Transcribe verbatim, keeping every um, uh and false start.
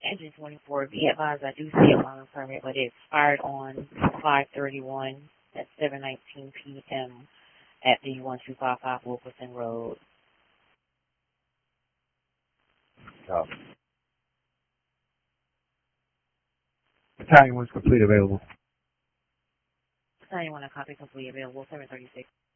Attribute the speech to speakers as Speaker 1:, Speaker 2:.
Speaker 1: Engine twenty-four, be advised I do see a loan permit, but it expired on five thirty-one at seven nineteen p.m. at the one two five five Wilkerson Road.
Speaker 2: Oh. Battalion one's complete available.
Speaker 1: Battalion one, a copy complete available, seven thirty-six.